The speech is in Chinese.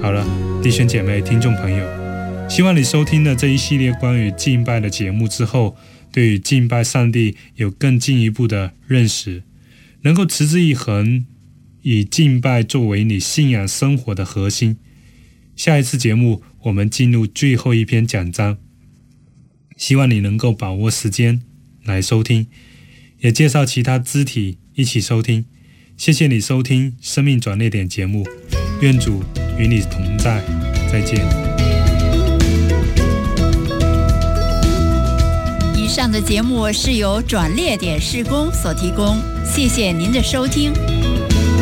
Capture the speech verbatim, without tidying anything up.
好了，弟兄姐妹、听众朋友，希望你收听了这一系列关于敬拜的节目之后，对于敬拜上帝有更进一步的认识，能够持之以恒，以敬拜作为你信仰生活的核心。下一次节目我们进入最后一篇讲章，希望你能够把握时间来收听，也介绍其他肢体一起收听。谢谢你收听生命转捩点节目，愿主与你同在，再见。 以上的节目是由转捩点事工所提供，谢谢您的收听。